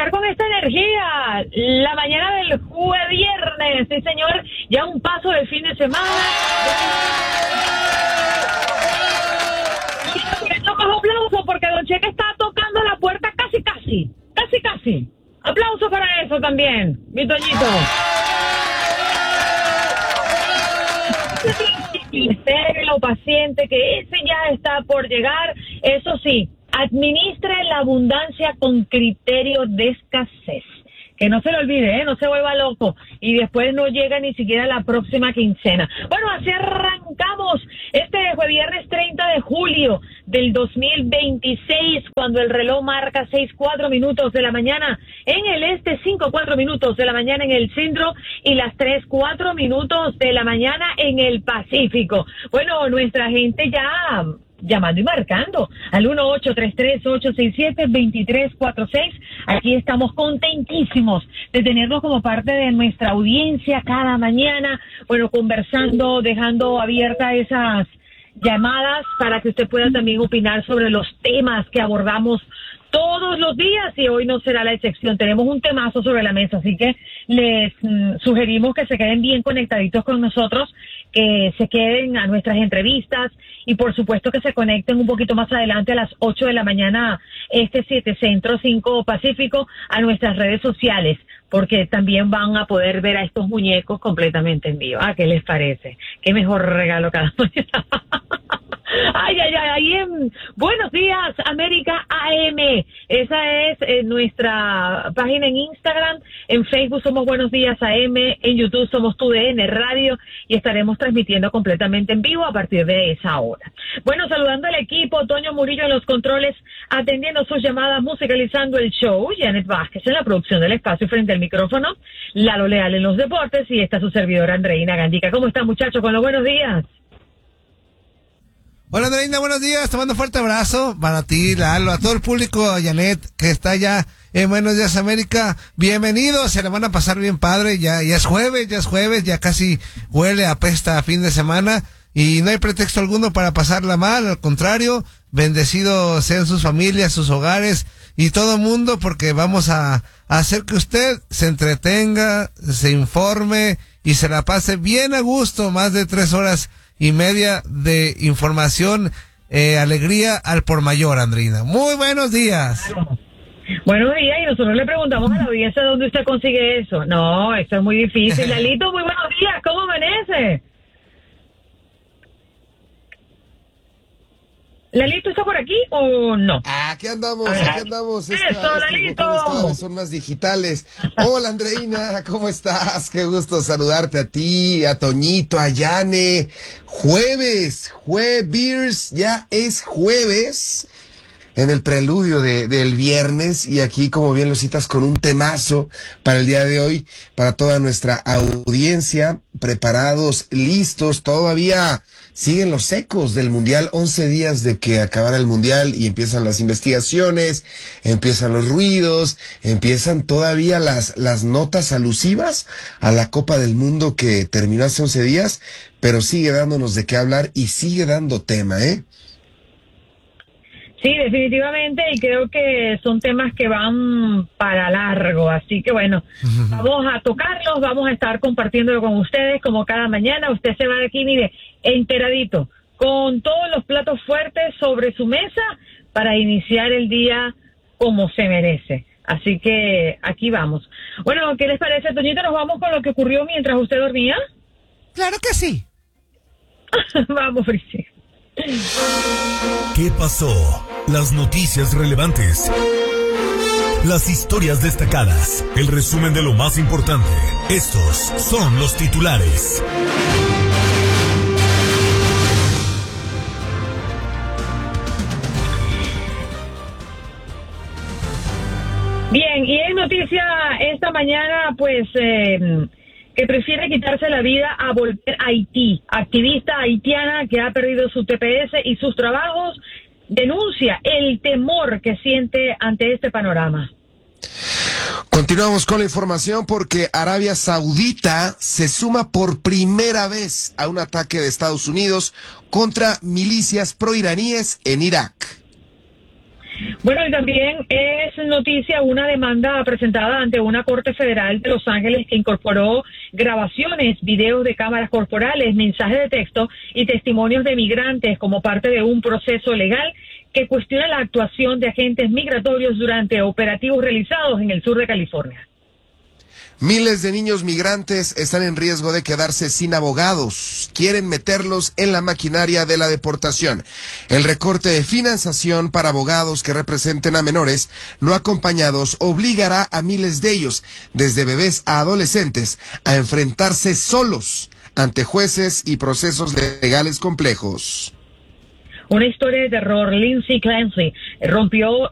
arrancar con esta energía. La mañana del jueves viernes, sí señor, ya un paso del fin de semana. Tocamos aplausos porque Don Cheque está tocando la puerta casi. Aplausos para eso también, mi Toñito. Lo paciente que ese ya está por llegar. Eso sí, administre la abundancia con criterio de escasez. Que no se lo olvide, no se vuelva loco y después no llega ni siquiera la próxima quincena. Bueno, así arrancamos este viernes 30 de julio del 2026, cuando el reloj marca 6:04 de la mañana en el este, 5:04 de la mañana en el centro y las 3:04 de la mañana en el Pacífico. Bueno, nuestra gente ya llamando y marcando al 1-833-867-2346. Aquí estamos contentísimos de tenerlos como parte de nuestra audiencia cada mañana, bueno, conversando, dejando abiertas esas llamadas para que usted pueda también opinar sobre los temas que abordamos todos los días, y hoy no será la excepción. Tenemos un temazo sobre la mesa, así que les sugerimos que se queden bien conectaditos con nosotros, que se queden a nuestras entrevistas y por supuesto que se conecten un poquito más adelante a las 8 de la mañana, 7 Centro, 5 Pacífico, a nuestras redes sociales, porque también van a poder ver a estos muñecos completamente en vivo. ¿Qué les parece? Qué mejor regalo cada mañana. Ay, Buenos Días América AM, esa es nuestra página en Instagram, en Facebook somos Buenos Días AM, en YouTube somos TUDN Radio y estaremos transmitiendo completamente en vivo a partir de esa hora. Bueno, saludando al equipo, Toño Murillo en los controles, atendiendo sus llamadas, musicalizando el show, Janet Vázquez en la producción del espacio frente al micrófono, Lalo Leal en los deportes y esta su servidora Andreina Gandica. ¿Cómo está, muchachos, con los buenos días? Hola, Andreina, buenos días. Te mando un fuerte abrazo para ti, Lalo, a todo el público, a Janet, que está ya en Buenos Días América. Bienvenidos, se la van a pasar bien padre. Ya es jueves, ya casi huele a pesta a fin de semana y no hay pretexto alguno para pasarla mal. Al contrario, bendecidos sean sus familias, sus hogares y todo mundo, porque vamos a hacer que usted se entretenga, se informe y se la pase bien a gusto. Más de 3 horas y media de información, alegría al por mayor, Andreina. Muy buenos días. Buenos días, y nosotros le preguntamos a la audiencia dónde usted consigue eso. No, eso es muy difícil. Lalito, muy buenos días, ¿cómo amanece? ¿Lalito está por aquí o no? Aquí andamos. Eso, Lalito. Son más digitales. Hola, Andreina, ¿cómo estás? Qué gusto saludarte a ti, a Toñito, a Yane. Jueves, ya es jueves. En el preludio del viernes, y aquí, como bien lo citas, con un temazo para el día de hoy, para toda nuestra audiencia, preparados, listos. Todavía siguen los ecos del Mundial, 11 días de que acabara el Mundial y empiezan las investigaciones, empiezan los ruidos, empiezan todavía las notas alusivas a la Copa del Mundo que terminó hace 11 días, pero sigue dándonos de qué hablar y sigue dando tema, ¿eh? Sí, definitivamente, y creo que son temas que van para largo, así que bueno, vamos a tocarlos, vamos a estar compartiéndolo con ustedes como cada mañana. Usted se va de aquí, mire, enteradito, con todos los platos fuertes sobre su mesa para iniciar el día como se merece. Así que aquí vamos. Bueno, ¿qué les parece, Toñito? ¿Nos vamos con lo que ocurrió mientras usted dormía? Claro que sí. Vamos, Frici. ¿Qué pasó? Las noticias relevantes, las historias destacadas, el resumen de lo más importante. Estos son los titulares. Bien, y en noticia esta mañana, pues, que prefiere quitarse la vida a volver a Haití. Activista haitiana que ha perdido su TPS y sus trabajos denuncia el temor que siente ante este panorama. Continuamos con la información porque Arabia Saudita se suma por primera vez a un ataque de Estados Unidos contra milicias proiraníes en Irak. Bueno, y también es noticia una demanda presentada ante una corte federal de Los Ángeles que incorporó grabaciones, videos de cámaras corporales, mensajes de texto y testimonios de migrantes como parte de un proceso legal que cuestiona la actuación de agentes migratorios durante operativos realizados en el sur de California. Miles de niños migrantes están en riesgo de quedarse sin abogados. Quieren meterlos en la maquinaria de la deportación. El recorte de financiación para abogados que representen a menores no acompañados obligará a miles de ellos, desde bebés a adolescentes, a enfrentarse solos ante jueces y procesos legales complejos. Una historia de terror. Lindsay Clancy rompió